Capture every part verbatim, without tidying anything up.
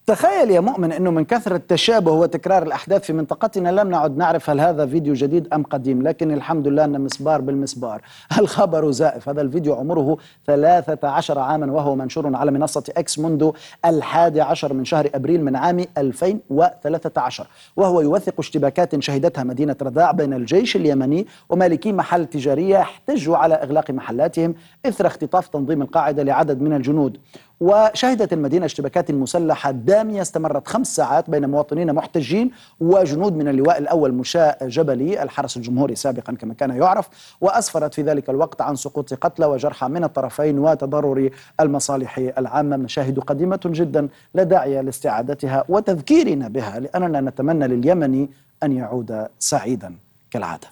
تخيل يا مؤمن أنه من كثرة التشابه وتكرار الأحداث في منطقتنا لم نعد نعرف هل هذا فيديو جديد أم قديم، لكن الحمد لله أن مسبار بالمسبار. الخبر زائف. هذا الفيديو عمره ثلاثة عشر عاما وهو منشور على منصة إكس منذ الحادي عشر من شهر أبريل من عام ألفين وثلاثة عشر، وهو يوثق اشتباكات شهدتها مدينة رذاع بين الجيش اليمني ومالكي محل تجارية احتجوا على إغلاق محلاتهم إثر اختطاف تنظيم القاعدة لعدد من الجنود. وشهدت المدينة اشتباكات مسلحة دامية استمرت خمس ساعات بين مواطنين محتجين وجنود من اللواء الأول مشاء جبلي الحرس الجمهوري سابقا كما كان يعرف، وأسفرت في ذلك الوقت عن سقوط قتلى وجرحى من الطرفين وتضرر المصالح العامة. مشاهد قديمة جدا لا داعي لاستعادتها وتذكيرنا بها، لأننا نتمنى لليمن أن يعود سعيدا كالعادة.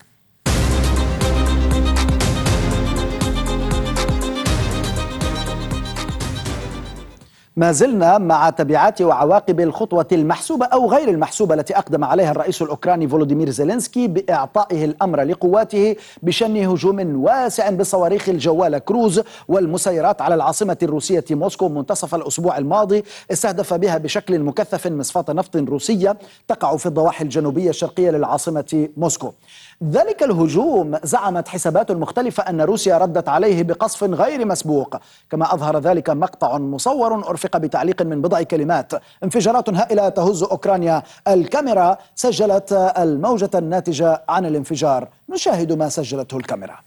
ما زلنا مع تبعات وعواقب الخطوة المحسوبة أو غير المحسوبة التي أقدم عليها الرئيس الأوكراني فولوديمير زيلينسكي بإعطائه الأمر لقواته بشن هجوم واسع بالصواريخ الجوالة كروز والمسيرات على العاصمة الروسية موسكو منتصف الأسبوع الماضي، استهدف بها بشكل مكثف مصفاة نفط روسية تقع في الضواحي الجنوبية الشرقية للعاصمة موسكو. ذلك الهجوم زعمت حسابات مختلفة أن روسيا ردت عليه بقصف غير مسبوق، كما أظهر ذلك مقطع مصور أرفق بتعليق من بضع كلمات: انفجارات هائلة تهز أوكرانيا. الكاميرا سجلت الموجة الناتجة عن الانفجار. نشاهد ما سجلته الكاميرا.